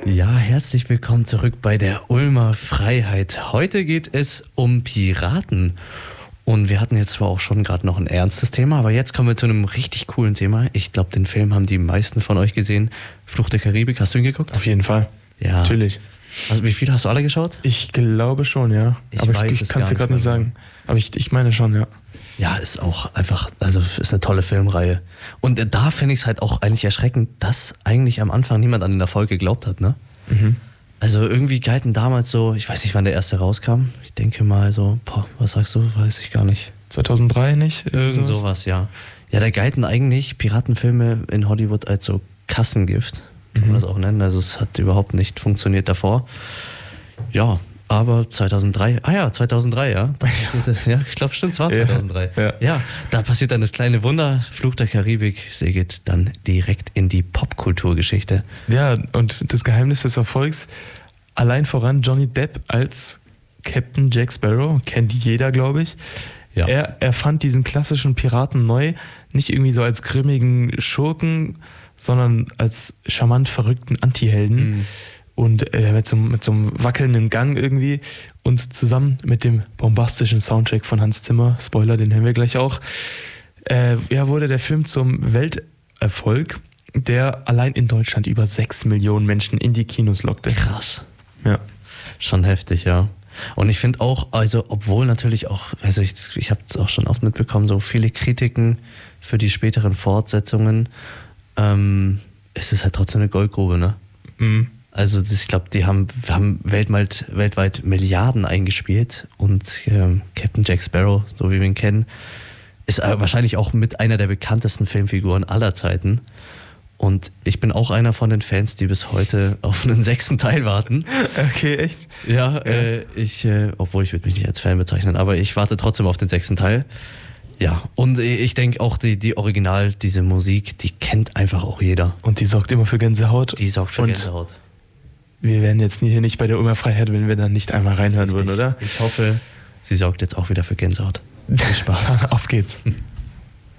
Ja, herzlich willkommen zurück bei der Ulmer Freiheit. Heute geht es um Piraten. Und wir hatten jetzt zwar auch schon gerade noch ein ernstes Thema, aber jetzt kommen wir zu einem richtig coolen Thema. Ich glaube, den Film haben die meisten von euch gesehen. Fluch der Karibik, hast du ihn geguckt? Auf jeden Fall. Ja. Natürlich. Also wie viele hast du alle geschaut? Ich glaube schon, ja. Ich aber weiß ich es kann es dir gar gerade nicht nicht sagen. Aber ich meine schon, ja. Ja, ist auch einfach, also ist eine tolle Filmreihe. Und da finde ich es halt auch eigentlich erschreckend, dass eigentlich am Anfang niemand an den Erfolg geglaubt hat, ne? Mhm. Also irgendwie galten damals so, ich weiß nicht, wann der erste rauskam. Ich denke mal so, was sagst du? Weiß ich gar nicht. 2003 nicht? Irgend sowas, ja. Ja, da galten eigentlich Piratenfilme in Hollywood als so Kassengift, kann man das auch nennen. Also es hat überhaupt nicht funktioniert davor. Ja, aber 2003, ja. Da passierte, ja, ich glaube, stimmt, es war 2003. Ja, da passiert dann das kleine Wunder. Fluch der Karibik segelt dann direkt in die Popkulturgeschichte. Ja, und das Geheimnis des Erfolgs, allein voran Johnny Depp als Captain Jack Sparrow, kennt jeder, glaube ich. Ja. Er fand diesen klassischen Piraten neu, nicht irgendwie so als grimmigen Schurken, sondern als charmant verrückten Antihelden. Mhm. Und mit so einem wackelnden Gang irgendwie und zusammen mit dem bombastischen Soundtrack von Hans Zimmer, Spoiler, den hören wir gleich auch, wurde der Film zum Welterfolg, der allein in Deutschland über 6 Millionen Menschen in die Kinos lockte. Krass. Ja. Schon heftig, ja. Und ich finde auch, also obwohl natürlich auch, also ich habe es auch schon oft mitbekommen, so viele Kritiken für die späteren Fortsetzungen, ist es halt trotzdem eine Goldgrube, ne? Mhm. Also ich glaube, die haben weltweit Milliarden eingespielt und Captain Jack Sparrow, so wie wir ihn kennen, ist wahrscheinlich auch mit einer der bekanntesten Filmfiguren aller Zeiten. Und ich bin auch einer von den Fans, die bis heute auf einen 6. Teil warten. Okay, echt? Ja. Obwohl ich würde mich nicht als Fan bezeichnen, aber ich warte trotzdem auf den 6. Teil. Ja, und ich denke auch, die Original, diese Musik, die kennt einfach auch jeder. Und die sorgt immer für Gänsehaut. Die sorgt für Gänsehaut. Wir wären jetzt hier nicht bei der Ulmer Freiheit, wenn wir dann nicht einmal reinhören würden, oder? Ich hoffe, sie sorgt jetzt auch wieder für Gänsehaut. Viel Spaß. Auf geht's.